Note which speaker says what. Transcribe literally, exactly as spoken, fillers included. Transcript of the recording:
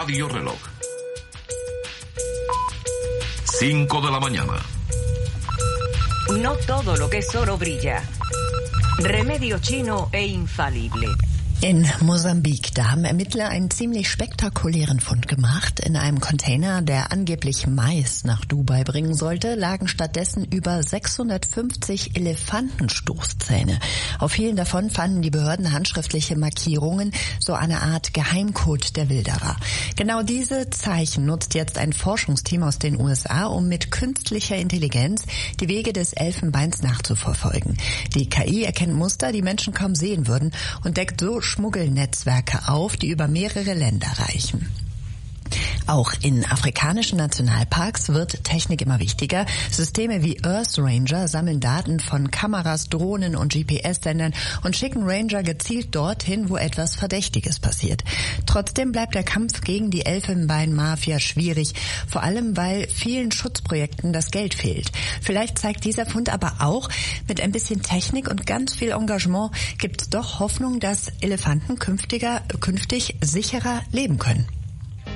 Speaker 1: Radio Reloj. Cinco de la mañana.
Speaker 2: No todo lo que es oro brilla. Remedio chino e infalible.
Speaker 3: In Mosambik, da haben Ermittler einen ziemlich spektakulären Fund gemacht. In einem Container, der angeblich Mais nach Dubai bringen sollte, lagen stattdessen über sechshundertfünfzig Elefantenstoßzähne. Auf vielen davon fanden die Behörden handschriftliche Markierungen, so eine Art Geheimcode der Wilderer. Genau diese Zeichen nutzt jetzt ein Forschungsteam aus den U S A, um mit künstlicher Intelligenz die Wege des Elfenbeins nachzuverfolgen. Die K I erkennt Muster, die Menschen kaum sehen würden, und deckt so Schmuggelnetzwerke auf, die über mehrere Länder reichen. Auch in afrikanischen Nationalparks wird Technik immer wichtiger. Systeme wie Earth Ranger sammeln Daten von Kameras, Drohnen und G P S-Sendern und schicken Ranger gezielt dorthin, wo etwas Verdächtiges passiert. Trotzdem bleibt der Kampf gegen die Elfenbein-Mafia schwierig, vor allem weil vielen Schutzprojekten das Geld fehlt. Vielleicht zeigt dieser Fund aber auch, mit ein bisschen Technik und ganz viel Engagement gibt es doch Hoffnung, dass Elefanten künftiger, künftig sicherer leben können.